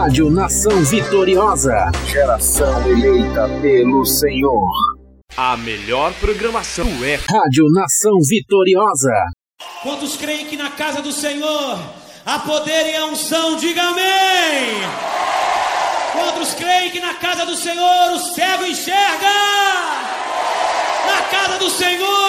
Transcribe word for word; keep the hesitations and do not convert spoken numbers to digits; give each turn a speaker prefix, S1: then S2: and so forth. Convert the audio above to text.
S1: Rádio Nação Vitoriosa. Geração eleita pelo Senhor.
S2: A melhor programação é
S1: Rádio Nação Vitoriosa.
S3: Quantos creem que na casa do Senhor há poder e a unção? Diga amém. Quantos creem que na casa do Senhor o cego enxerga? Na casa do Senhor